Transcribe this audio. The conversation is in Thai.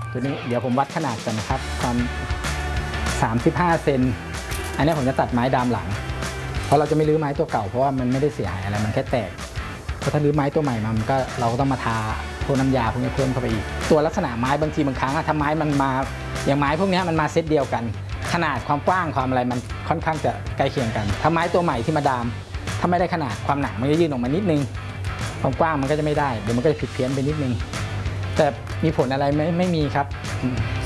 ตัวนี้เดี๋ยวผมวัดขนาดกันนะครับความ35 เซนอันนี้ผมจะตัดไม้ดามหลังเพราะเราจะไม่รื้อไม้ตัวเก่าเพราะว่ามันไม่ได้เสียหายอะไรมันแค่แตกเพราะถ้ารื้อไม้ตัวใหม่มันก็เราก็ต้องมาทาพวกน้ำยาพวกนี้เพิ่มเข้าไปอีกตัวลักษณะไม้บางทีบางครั้งถ้าไม้มันมาอย่างไม้พวกนี้มันมาเซตเดียวกันขนาดความกว้างความอะไรมันค่อนข้างจะใกล้เคียงกันถ้าไม้ตัวใหม่ที่มาดามถ้าไม่ได้ขนาดความหนามันจะยื่นออกมานิดนึงความกว้างมันก็จะไม่ได้เดี๋ยวมันก็จะผิดเพี้ยนไปนิดนึงแต่มีผลอะไรไม่มีครับ